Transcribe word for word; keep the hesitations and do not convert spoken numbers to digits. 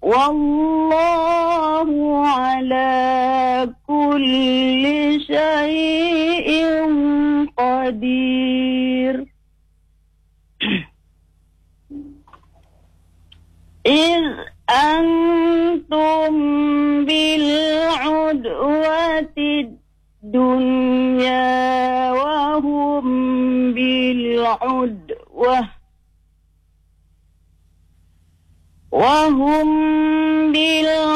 Wallahu ala kulli syai'in qadir. Iz antum bil udwati dunya wa hum bil udwah wa hum bil